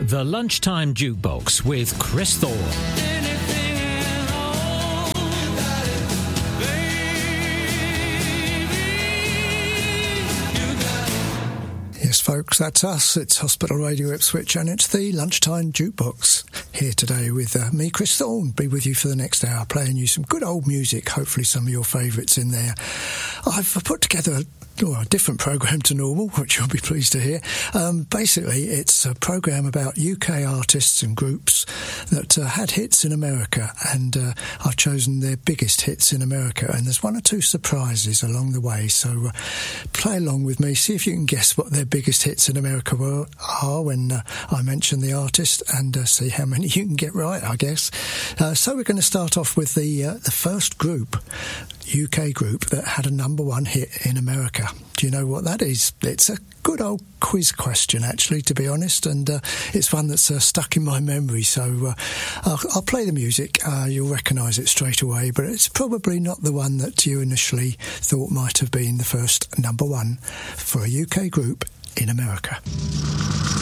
The Lunchtime Jukebox with Chris Thorne. Yes, folks, that's us. It's Hospital Radio Ipswich, and it's the Lunchtime Jukebox. Here today with me, Chris Thorne. Be with you for the next hour, playing you some good old music, hopefully some of your favourites in there. I've put together a different programme to normal, which you'll be pleased to hear. Basically, it's a programme about UK artists and groups that had hits in America, and I've chosen their biggest hits in America, and there's one or two surprises along the way, so play along with me, see if you can guess what their biggest hits in America are when I mention the artist, and see how many you can get right, I guess. So we're going to start off with the first group, UK group, that had a number one hit in America. Do you know what that is? It's a good old quiz question, actually, to be honest, and it's one that's stuck in my memory, so I'll play the music. You'll recognise it straight away, but it's probably not the one that you initially thought might have been the first number one for a UK group in America.